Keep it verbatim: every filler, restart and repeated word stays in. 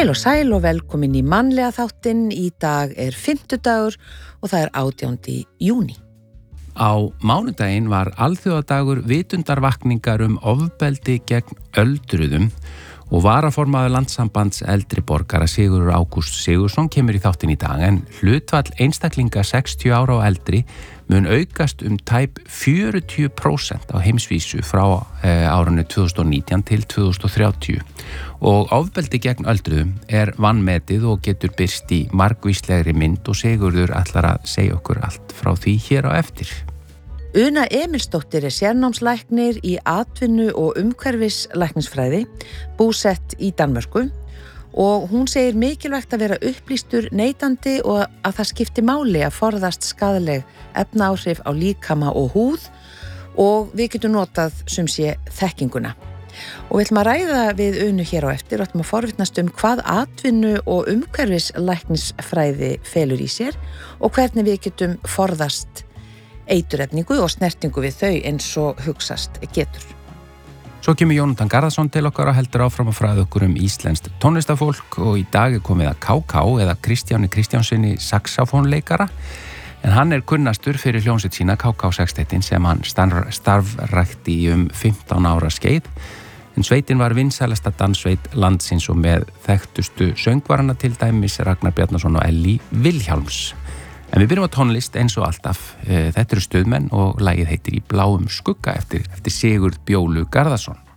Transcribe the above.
Heil og sæl og velkomin í mannlega þáttinn. Í dag er fimmtudagur og það er átjándi júní. Á mánudaginn var alþjóðadagur vitundarvakningar um ofbeldi gegn öldruðum og varaformaður Landssambands eldri borgara Sigurður Ágúst Sigurðsson kemur í þáttinn í dag, en hlutfall einstaklinga sextíu ára og eldri mun aukast um tæp fjörutíu prósent á heimsvísu frá eh, árinu tvö þúsund og nítján til tvö þúsund og þrjátíu. Og ofbeldi gegn öldruðum er vanmetið og getur birst í margvíslegri mynd og Sigurður ætlar að segja okkur allt frá því hér á eftir. Una Emilsdóttir er sérnámslæknir í atvinnu- og umhverfislæknisfræði, búsett í Danmörku, og hún segir mikilvægt að vera upplýstur neytandi og að það skipti máli að forðast skaðleg efnaáhrif á líkama og húð, og við getum notað sem sé þekkinguna. Og við ætlum að ræða við Unu hér á eftir og ætlum að forvitnast um hvað atvinnu- og umhverfislæknisfræði felur í sér og hvernig við getum forðast eiturefningu og snertingu við þau eins og hugsast getur. Svo kemur Jónatan Garðarsson til okkar og heldur áfram að fræða okkur um íslenskt tónlistafólk, og í dag er komið að K K eða Kristjáni Kristjánsinni saxofónleikara, en hann er kunnastur fyrir hljómsveit sína K K sextettin sem hann starf, starfrækti í um fimmtán ára skeið. En sveitin var vinsælasta danssveit landsins og með þekktustu söngvarana til dæmis Ragnar Bjarnason og Ellý Vilhjálms. En við byrjum á tónlist eins og alltaf. Þetta eru Stuðmenn og lagið heitir Í bláum skugga eftir, eftir Sigurð Bjólu Garðarsson.